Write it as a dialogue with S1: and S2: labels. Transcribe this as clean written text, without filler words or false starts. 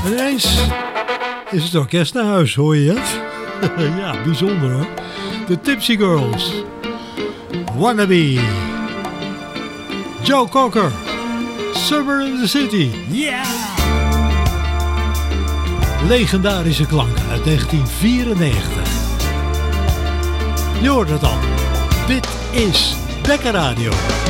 S1: En ineens is het orkest naar huis, hoor je het? Ja, bijzonder hoor. De Tipsy Girls. Wannabe. Joe Cocker. Summer in the City. Yeah! Legendarische klanken uit 1994. Je hoort het al. Dit is Dekkerradio.